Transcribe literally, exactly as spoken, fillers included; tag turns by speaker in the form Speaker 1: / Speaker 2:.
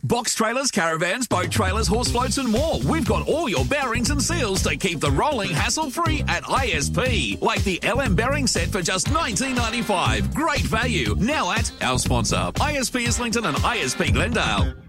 Speaker 1: Box trailers, caravans, boat trailers, horse floats and more. We've got all your bearings and seals to keep the rolling hassle-free at I S P. Like the L M bearing set for just nineteen ninety-five. Great value. Now at our sponsor, I S P Islington and I S P Glendale.